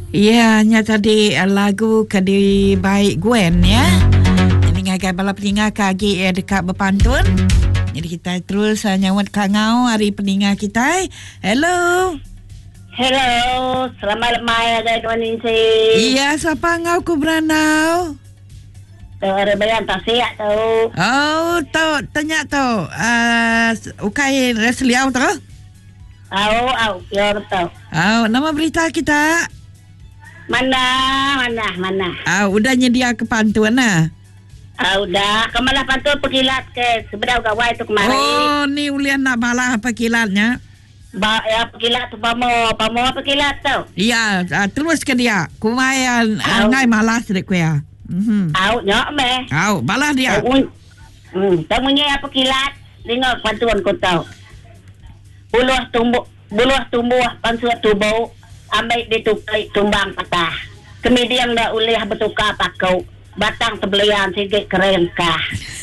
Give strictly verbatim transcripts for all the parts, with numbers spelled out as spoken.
Ya, nya tadi uh, lagu kadi baik Gwen ya. Ini ngagai bala peninga kagi eh, dekat berpantun. Jadi kita terus uh, nyawat kangau hari peninga kita. Hello. Hello, selamat lemai ada tuan Insi. Iya, siapa ngau ku beranau? Tahu ada bayan tak siap tahu. Oh, tahu tanya tahu. Uh, ukai resliau tahu? Tahu, tahu, ya betul. Oh, nama berita kita? Mana, mana, mana. Ah, udah nyedia ke pantun nah. Ah, udah. Kemalah pantun pekilat ke sebelah gawai tu kemarin. Oh, ni ulian nak balah apa kilatnya? Ba, ya pekilat tu pamo, pamo pekilat tu. Iya, uh, terus ke dia. Kumayan uh, ngai malas dek kuya. Mhm. Au, nyok meh. Au, balah dia. Hmm, tamunya apa kilat? Dengar pantun kau tahu. Buluh tumbuh, buluh tumbuh pansut tubuh. Ambil ditukai tumbang patah. Kemudian dah ulih bertukar pakau. Batang tebelian sikit kerengkah.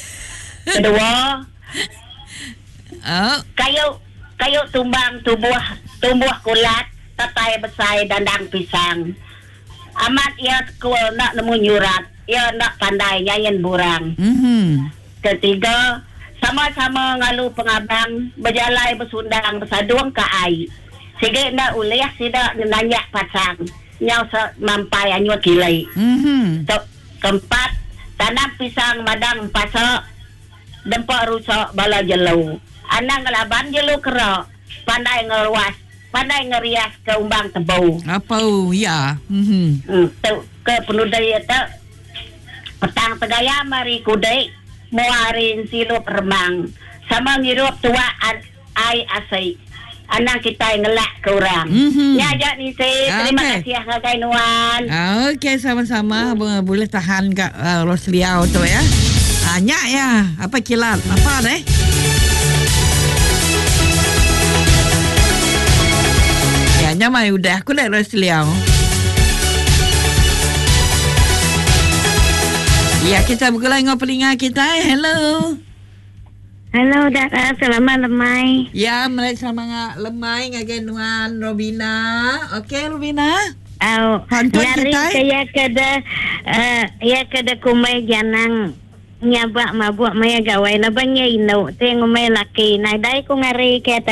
Kedua, Oh, kayu kayu tumbang tubuh tumbuh kulat, tatai besai dandang pisang. Amat ia kual nak nemu nyurat, ia nak pandai nyanyian burang. mhm. Ketiga, sama-sama ngalu pengabang, berjalai bersundang bersaduang ke air. Sige nak ulih sida nanya pasang. Nyau mampai anyua kilai. Mhm. So, keempat, tanam pisang madang pasak, dempak rusak bala jelau. Anang ngelaban jelau kerak, pandai ngeluas, pandai ngerias ke umbang tebau. Apa ya? Mhm. Hmm, tu ke penudai itu, petang tegaya mari kudai, muarin sirup remang, sama ngirup tua ai asai. Anang kita ngelak ke orang. Mhm. Nyajak ni saya. Terima Okay. kasih Kak Nuan. Okey, sama-sama. Bo- Boleh tahan kat uh, Rosliau tu ya. Hanya ya. Apa kilat? Apa deh? Ya, nyamai udah. Aku lihat Rosliau. Ya, kita buka lagi ngopelinga kita. Hello. Halo, Dara. Selamat lemai. Ya, mereka sama ngak lemai ngagenuan Robina. Okey, Robina. Au, Pantun ngari kita, eh? kaya kada uh, ya kada kumay janang nyabak mabuk maya gawai na banya ino tengo may laki na dai ko ngari kaya